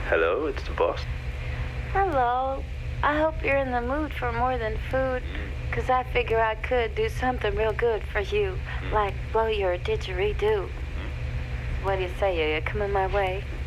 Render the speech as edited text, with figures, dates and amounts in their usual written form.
Hello, it's the boss. Hello. I hope you're in the mood for more than food, 'cause I figure I could do something real good for you, like blow your didgeridoo. What do you say? Are you coming my way?